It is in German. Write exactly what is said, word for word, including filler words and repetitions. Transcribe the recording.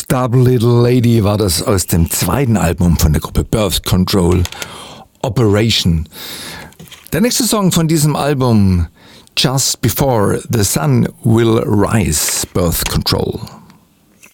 Up Little Lady war das aus dem zweiten Album von der Gruppe Birth Control, Operation. Der nächste Song von diesem Album, Just Before the Sun Will Rise, Birth Control.